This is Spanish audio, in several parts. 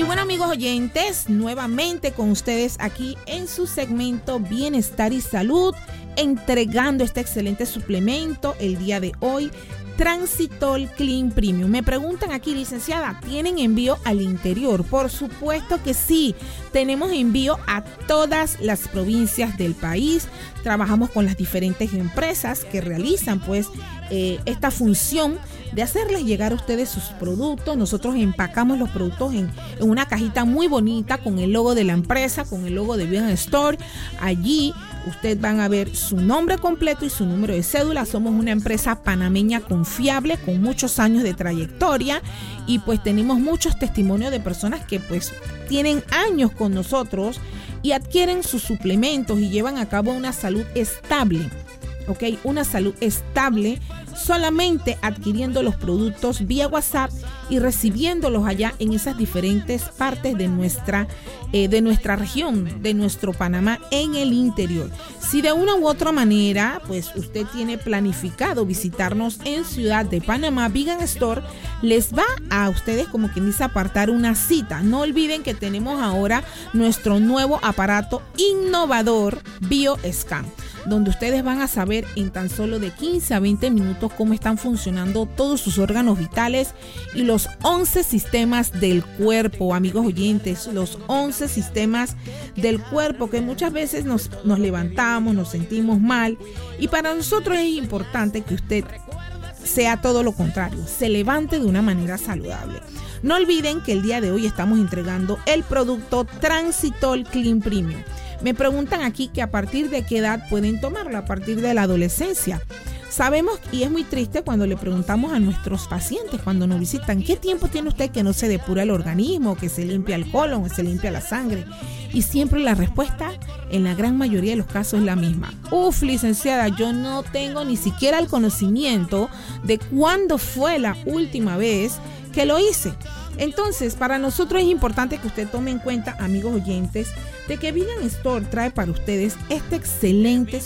bueno, amigos oyentes, nuevamente con ustedes aquí en su segmento Bienestar y Salud, entregando este excelente suplemento el día de hoy, Transitol Clean Premium. Me preguntan aquí, licenciada, ¿tienen envío al interior? Por supuesto que sí, tenemos envío a todas las provincias del país. Trabajamos con las diferentes empresas que realizan esta función de hacerles llegar a ustedes sus productos. Nosotros empacamos los productos en una cajita muy bonita con el logo de la empresa, con el logo de Bien Store. Allí ustedes van a ver su nombre completo y su número de cédula. Somos una empresa panameña confiable con muchos años de trayectoria y pues tenemos muchos testimonios de personas que pues tienen años con nosotros y adquieren sus suplementos y llevan a cabo una salud estable. ¿Ok? Una salud estable solamente adquiriendo los productos vía WhatsApp y recibiéndolos allá en esas diferentes partes de nuestra región, de nuestro Panamá en el interior. Si de una u otra manera, pues usted tiene planificado visitarnos en Ciudad de Panamá, Vegan Store les va a ustedes, como quien dice, apartar una cita. No olviden que tenemos ahora nuestro nuevo aparato innovador BioScan, donde ustedes van a saber en tan solo de 15 a 20 minutos cómo están funcionando todos sus órganos vitales y los 11 sistemas del cuerpo, amigos oyentes, los 11 sistemas del cuerpo, que muchas veces nos levantamos, nos sentimos mal, y para nosotros es importante que usted sea todo lo contrario, se levante de una manera saludable. No olviden que el día de hoy estamos entregando el producto Transitol Clean Premium. Me preguntan aquí que a partir de qué edad pueden tomarlo, a partir de la adolescencia. Sabemos, y es muy triste cuando le preguntamos a nuestros pacientes cuando nos visitan, ¿qué tiempo tiene usted que no se depura el organismo, que se limpia el colon, que se limpia la sangre? Y siempre la respuesta, en la gran mayoría de los casos, es la misma. Licenciada, yo no tengo ni siquiera el conocimiento de cuándo fue la última vez que lo hice. Entonces, para nosotros es importante que usted tome en cuenta, amigos oyentes, de que Vegan Store trae para ustedes este excelente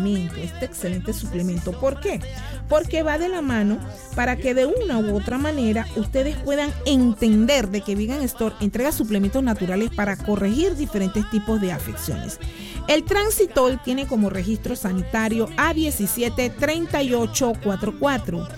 suplemento. ¿Por qué? Porque va de la mano para que de una u otra manera ustedes puedan entender de que Vegan Store entrega suplementos naturales para corregir diferentes tipos de afecciones. El Transitol tiene como registro sanitario A173844.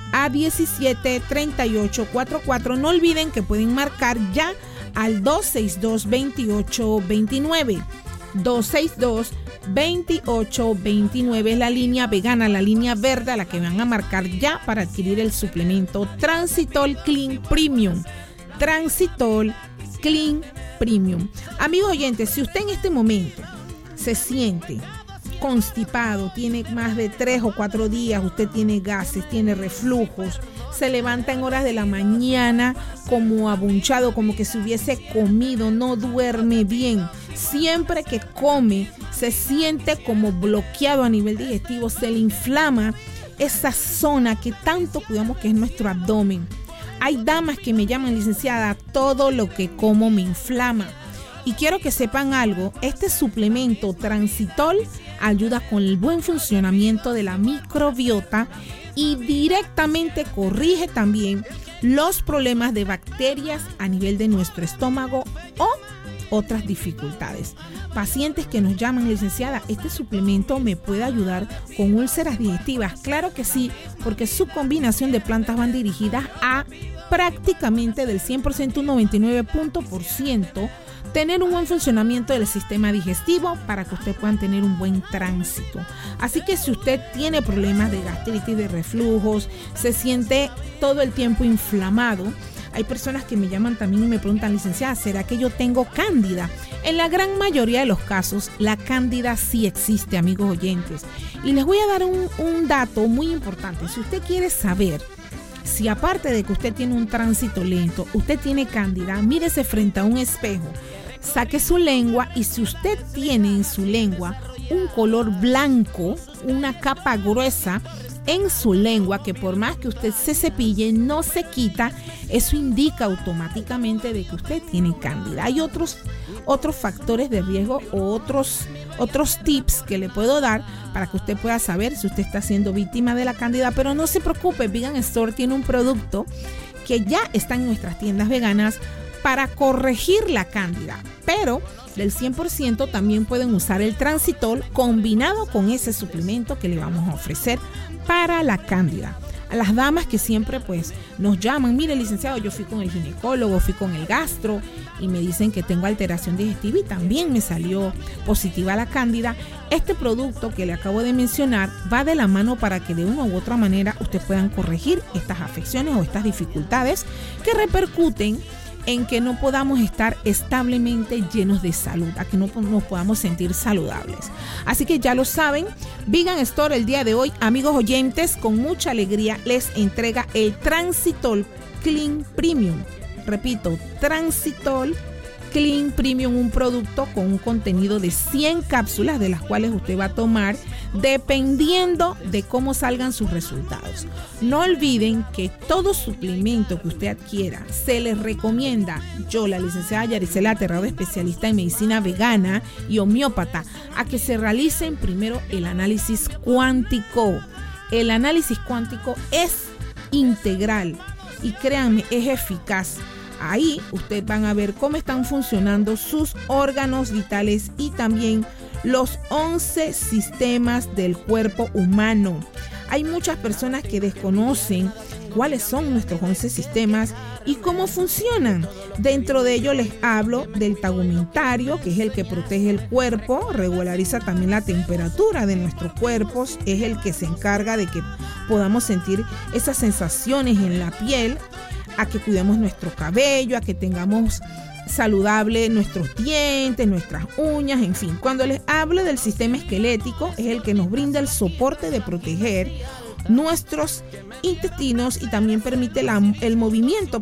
A173844. No olviden que pueden marcar ya al 262-2829. 262-2829 es la línea vegana, la línea verde a la que van a marcar ya para adquirir el suplemento Transitol Clean Premium. Transitol Clean Premium. Amigos oyentes, si usted en este momento se siente constipado, tiene más de 3 o 4 días, usted tiene gases, tiene reflujos, se levanta en horas de la mañana como abunchado, como que se hubiese comido, no duerme bien, siempre que come se siente como bloqueado a nivel digestivo, se le inflama esa zona que tanto cuidamos, que es nuestro abdomen. Hay damas que me llaman, licenciada, todo lo que como me inflama. Y quiero que sepan algo, este suplemento Transitol ayuda con el buen funcionamiento de la microbiota y directamente corrige también los problemas de bacterias a nivel de nuestro estómago o otras dificultades. Pacientes que nos llaman, licenciada, ¿este suplemento me puede ayudar con úlceras digestivas? Claro que sí, porque su combinación de plantas van dirigidas a prácticamente del 100%, un 99% tener un buen funcionamiento del sistema digestivo para que usted pueda tener un buen tránsito. Así que si usted tiene problemas de gastritis, de reflujos, se siente todo el tiempo inflamado, hay personas que me llaman también y me preguntan, licenciada, ¿será que yo tengo cándida? En la gran mayoría de los casos, la cándida sí existe, amigos oyentes. Y les voy a dar un dato muy importante. Si usted quiere saber si aparte de que usted tiene un tránsito lento, usted tiene cándida, mírese frente a un espejo, saque su lengua y si usted tiene en su lengua un color blanco, una capa gruesa en su lengua que por más que usted se cepille no se quita, eso indica automáticamente de que usted tiene cándida. Hay otros factores de riesgo o otros tips que le puedo dar para que usted pueda saber si usted está siendo víctima de la cándida, pero no se preocupe, Vegan Store tiene un producto que ya está en nuestras tiendas veganas para corregir la cándida, pero del 100% también pueden usar el Transitol combinado con ese suplemento que le vamos a ofrecer para la cándida. A las damas que siempre pues nos llaman, mire licenciado, yo fui con el ginecólogo, fui con el gastro y me dicen que tengo alteración digestiva y también me salió positiva la cándida. Este producto que le acabo de mencionar va de la mano para que de una u otra manera ustedes puedan corregir estas afecciones o estas dificultades que repercuten en que no podamos estar establemente llenos de salud, a que no nos podamos sentir saludables. Así que ya lo saben, Vegan Store el día de hoy, amigos oyentes, con mucha alegría les entrega el Transitol Clean Premium. Repito, Transitol Clean Premium, un producto con un contenido de 100 cápsulas de las cuales usted va a tomar dependiendo de cómo salgan sus resultados. No olviden que todo suplemento que usted adquiera se les recomienda, yo, la licenciada Yaricela Terrado, especialista en medicina vegana y homeópata, a que se realicen primero el análisis cuántico. El análisis cuántico es integral y créanme, es eficaz. Ahí ustedes van a ver cómo están funcionando sus órganos vitales y también los 11 sistemas del cuerpo humano. Hay muchas personas que desconocen cuáles son nuestros 11 sistemas y cómo funcionan. Dentro de ello les hablo del tegumentario, que es el que protege el cuerpo, regulariza también la temperatura de nuestros cuerpos, es el que se encarga de que podamos sentir esas sensaciones en la piel, a que cuidemos nuestro cabello, a que tengamos saludable nuestros dientes, nuestras uñas, en fin. Cuando les hablo del sistema esquelético, es el que nos brinda el soporte de proteger nuestros intestinos y también permite el movimiento,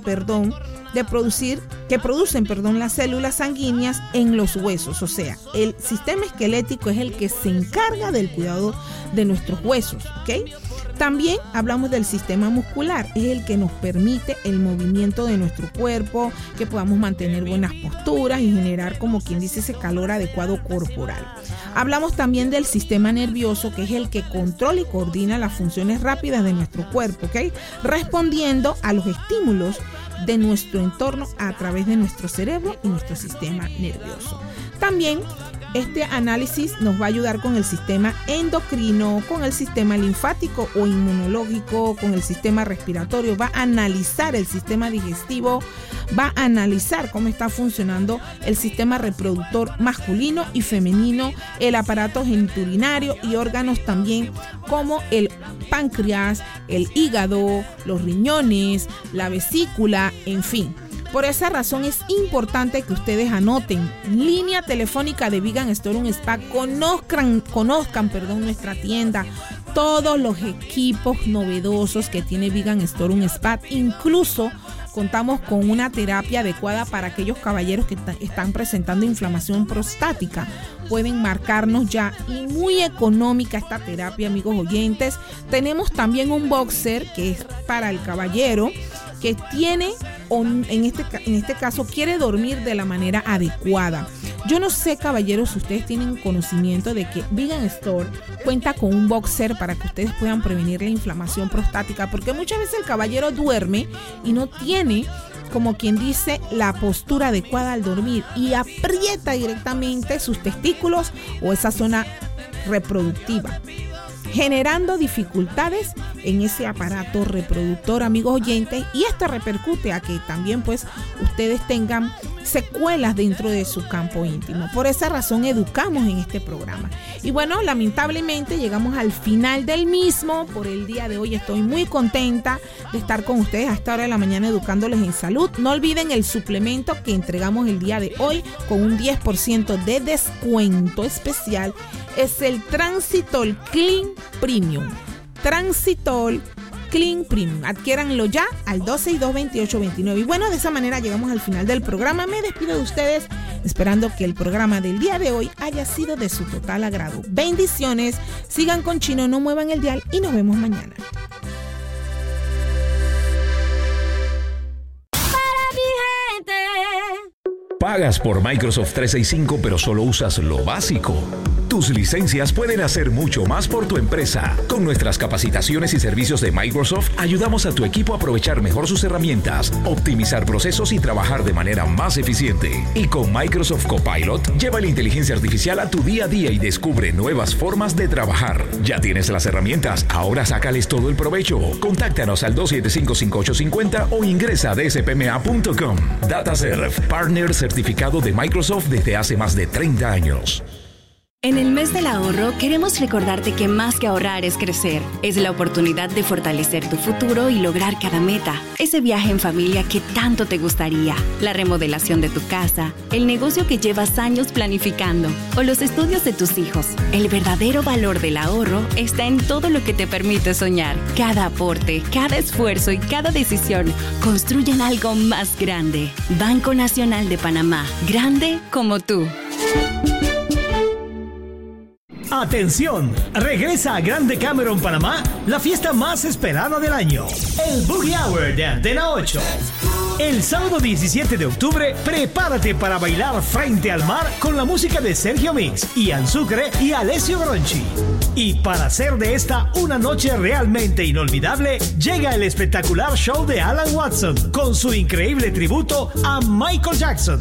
de producen las células sanguíneas en los huesos. O sea, el sistema esquelético es el que se encarga del cuidado de nuestros huesos, ¿ok? También hablamos del sistema muscular, es el que nos permite el movimiento de nuestro cuerpo, que podamos mantener buenas posturas y generar, como quien dice, ese calor adecuado corporal. Hablamos también del sistema nervioso, que es el que controla y coordina las funciones rápidas de nuestro cuerpo, ¿ok? Respondiendo a los estímulos de nuestro entorno a través de nuestro cerebro y nuestro sistema nervioso. También este análisis nos va a ayudar con el sistema endocrino, con el sistema linfático o inmunológico, con el sistema respiratorio, va a analizar el sistema digestivo, va a analizar cómo está funcionando el sistema reproductor masculino y femenino, el aparato genitourinario y órganos también como el páncreas, el hígado, los riñones, la vesícula, en fin. Por esa razón es importante que ustedes anoten línea telefónica de Vegan Store Un Spa, conozcan nuestra tienda, todos los equipos novedosos que tiene Vegan Store Un Spa, incluso contamos con una terapia adecuada para aquellos caballeros que están presentando inflamación prostática. Pueden marcarnos ya, y muy económica esta terapia, amigos oyentes. Tenemos también un boxer que es para el caballero que tiene, o en este caso quiere dormir de la manera adecuada. Yo no sé, caballeros, si ustedes tienen conocimiento de que Vegan Store cuenta con un boxer para que ustedes puedan prevenir la inflamación prostática, porque muchas veces el caballero duerme y no tiene, como quien dice, la postura adecuada al dormir y aprieta directamente sus testículos o esa zona reproductiva, generando dificultades en ese aparato reproductor, amigos oyentes, y esto repercute a que también pues ustedes tengan secuelas dentro de su campo íntimo. Por esa razón educamos en este programa. Y bueno, lamentablemente llegamos al final del mismo por el día de hoy. Estoy muy contenta de estar con ustedes a esta hora de la mañana educándoles en salud. No olviden el suplemento que entregamos el día de hoy con un 10% de descuento especial. Es el Transitol Clean Premium. Transitol Clean Premium. Adquiéranlo ya al 262-2829. Y bueno, de esa manera llegamos al final del programa. Me despido de ustedes esperando que el programa del día de hoy haya sido de su total agrado. Bendiciones. Sigan con Chino, no muevan el dial y nos vemos mañana. Pagas por Microsoft 365 pero solo usas lo básico. Tus licencias pueden hacer mucho más por tu empresa. Con nuestras capacitaciones y servicios de Microsoft, ayudamos a tu equipo a aprovechar mejor sus herramientas, optimizar procesos y trabajar de manera más eficiente. Y con Microsoft Copilot, lleva la inteligencia artificial a tu día a día y descubre nuevas formas de trabajar. Ya tienes las herramientas, ahora sácales todo el provecho. Contáctanos al 275-5850 o ingresa a dspma.com. DataServe, partner certificado de Microsoft desde hace más de 30 años. En el mes del ahorro queremos recordarte que más que ahorrar es crecer. Es la oportunidad de fortalecer tu futuro y lograr cada meta. Ese viaje en familia que tanto te gustaría, la remodelación de tu casa, el negocio que llevas años planificando o los estudios de tus hijos. El verdadero valor del ahorro está en todo lo que te permite soñar. Cada aporte, cada esfuerzo y cada decisión construyen algo más grande. Banco Nacional de Panamá, grande como tú. ¡Atención! Regresa a Grande Cameron, Panamá, la fiesta más esperada del año, el Boogie Hour de Antena 8. El sábado 17 de octubre, prepárate para bailar frente al mar con la música de Sergio Mix, Ian Sucre y Alessio Gronchi. Y para hacer de esta una noche realmente inolvidable, llega el espectacular show de Alan Watson con su increíble tributo a Michael Jackson.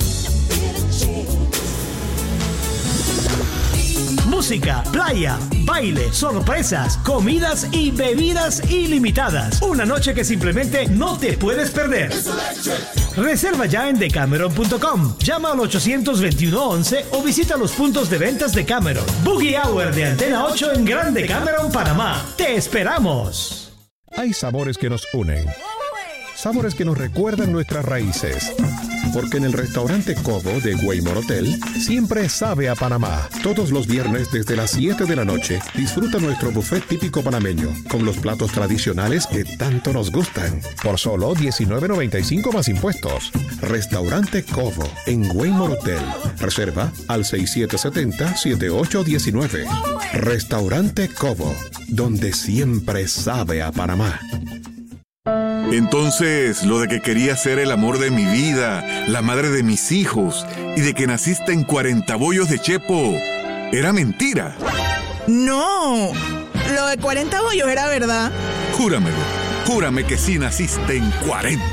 Música, playa, baile, sorpresas, comidas y bebidas ilimitadas. Una noche que simplemente no te puedes perder. Reserva ya en decameron.com. Llama al 821-11 o visita los puntos de ventas de Cameron. Boogie Hour de Antena 8 en Grande Cameron, Panamá. ¡Te esperamos! Hay sabores que nos unen. Sabores que nos recuerdan nuestras raíces. Porque en el restaurante Cobo de Waymore Hotel siempre sabe a Panamá. Todos los viernes desde las 7 de la noche disfruta nuestro buffet típico panameño con los platos tradicionales que tanto nos gustan. Por solo $19.95 más impuestos. Restaurante Cobo en Waymore Hotel. Reserva al 6770-7819. Restaurante Cobo, donde siempre sabe a Panamá. Entonces, lo de que quería ser el amor de mi vida, la madre de mis hijos, y de que naciste en 40 bollos de Chepo, ¿era mentira? No, lo de 40 bollos era verdad. Júramelo, júrame que sí naciste en 40.